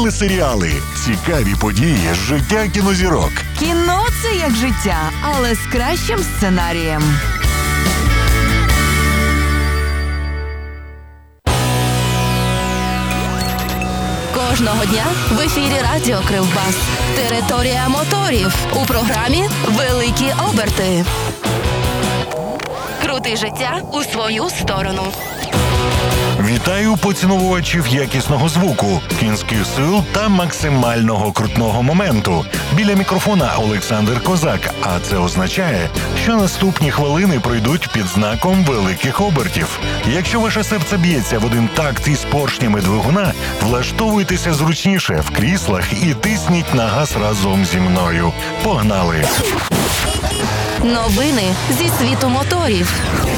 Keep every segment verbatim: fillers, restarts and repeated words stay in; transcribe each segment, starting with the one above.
телесеріали, цікаві події з життя кінозірок. Кіно – це як життя, але з кращим сценарієм. Кожного дня в ефірі Радіо Кривбас. Територія моторів. У програмі «Великі оберти». Крути життя у свою сторону. Вітаю поціновувачів якісного звуку, кінських сил та максимального крутного моменту. Біля мікрофона Олександр Козак, а це означає, що наступні хвилини пройдуть під знаком великих обертів. Якщо ваше серце б'ється в один такт із поршнями двигуна, влаштовуйтеся зручніше в кріслах і тисніть на газ разом зі мною. Погнали! Новини зі світу моторів.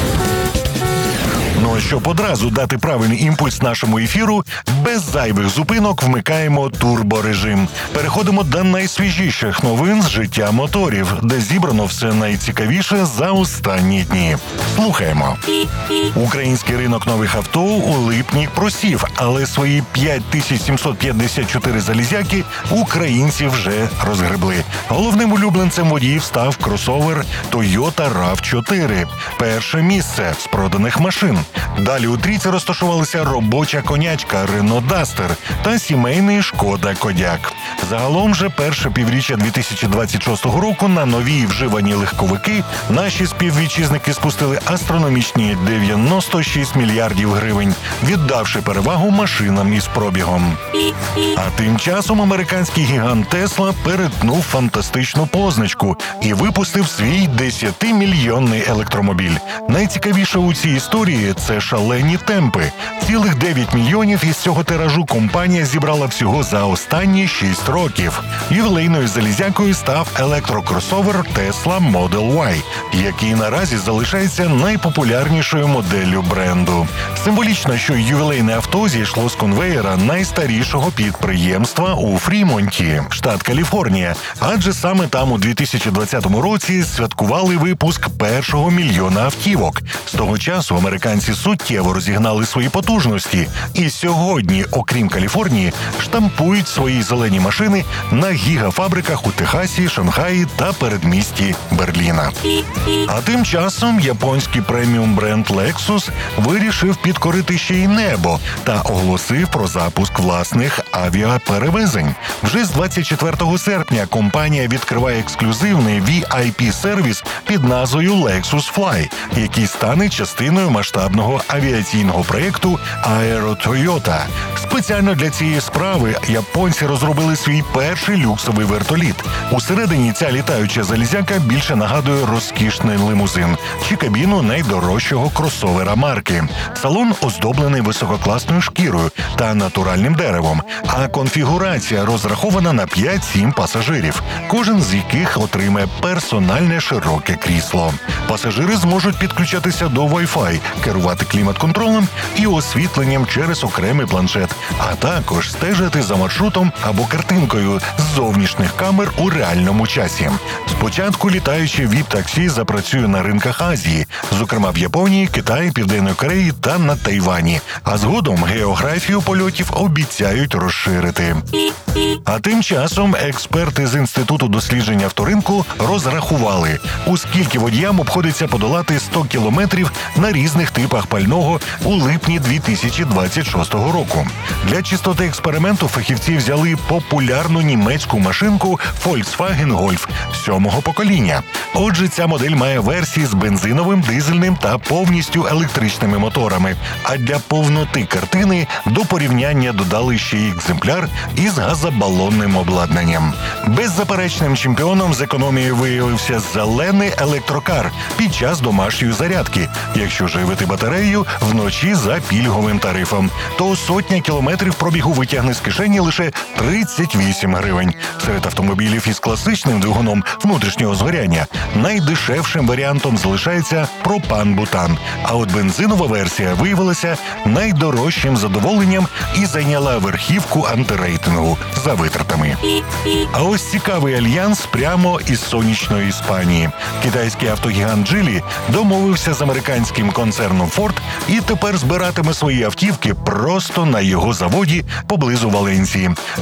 Ну а щоб одразу дати правильний імпульс нашому ефіру, без зайвих зупинок вмикаємо турборежим. Переходимо до найсвіжіших новин з життя моторів, де зібрано все найцікавіше за останні дні. Слухаємо. Український ринок нових авто у липні просів, але свої п'ять тисяч сімсот п'ятдесят чотири залізяки українці вже розгребли. Головним улюбленцем водіїв став кросовер Toyota рав чотири. Перше місце з проданих машин. Далі у трійці розташувалися робоча конячка Renault Duster та сімейний Шкода Кодяк. Загалом же перше півріччя дві тисячі двадцять шостого року на нові вживані легковики наші співвітчизники спустили астрономічні дев'яносто шість мільярдів гривень, віддавши перевагу машинам із пробігом. А тим часом американський гігант Тесла перетнув фантастичну позначку і випустив свій десятимільйонний електромобіль. Найцікавіше у цій історії – це шалені темпи. Цілих дев'ять мільйонів із цього тиражу компанія зібрала всього за останні шість років. Ювілейною залізякою став електрокросовер Tesla Model Y, який наразі залишається найпопулярнішою моделлю бренду. Символічно, що ювілейне авто зійшло з конвеєра найстарішого підприємства у Фрімонті, штат Каліфорнія, адже саме там у дві тисячі двадцятому році святкували випуск першого мільйона автівок. З того часу американці суттєво розігнали свої потужності і сьогодні, окрім Каліфорнії, штампують свої зелені машини на гігафабриках у Техасі, Шанхаї та передмісті Берліна. А тим часом японський преміум бренд Lexus вирішив підкорити ще й небо та оголосив про запуск власних авіаперевезень. Вже з двадцять четвертого серпня компанія відкриває ексклюзивний ві ай пі-сервіс під назвою Lexus Fly, який стане частиною масштабного авіаційного проєкту Aero Toyota. Спеціально для цієї справи японці розробили свій перший люксовий вертоліт. Усередині ця літаюча залізяка більше нагадує розкішний лимузин чи кабіну найдорожчого кросовера марки. Салон оздоблений висококласною шкірою та натуральним деревом, а конфігурація розрахована на п'ять-сім пасажирів, кожен з яких отримає персональне широке крісло. Пасажири зможуть підключатися до Wi-Fi, керувати клімат-контролем і освітленням через окремий планшет, а також стежити за маршрутом або картинкою з зовнішніх камер у реальному часі. Спочатку літаючі віп-таксі запрацює на ринках Азії, зокрема в Японії, Китаї, Південної Кореї та на Тайвані. А згодом географію польотів обіцяють розширити. А тим часом експерти з Інституту досліджень авторинку розрахували, у скільки водіям обходиться подолати сто кілометрів на різних типах пального у липні дві тисячі двадцять шостого року. Для чистоти експерименту фахівці взяли популярну німецьку машинку Volkswagen Golf сьомого покоління. Отже, ця модель має версії з бензиновим, дизельним та повністю електричними моторами. А для повноти картини до порівняння додали ще й екземпляр із газобалонним обладнанням. Беззаперечним чемпіоном з економії виявився зелений електрокар під час домашньої зарядки. Якщо живити батарею вночі за пільговим тарифом, то сотня кілометрів пробігу витягне з кишені лише тридцять вісім гривень. Серед автомобілів із класичним двигуном внутрішнього згоряння найдешевшим варіантом залишається пропан-бутан. А от бензинова версія виявилася найдорожчим задоволенням і зайняла верхівку антирейтингу за витратами. А ось цікавий альянс прямо із сонячної Іспанії. Китайський автогігант Geely домовився з американським концерном Ford і тепер збиратиме свої автівки просто на його заводі поблизу Валенсії.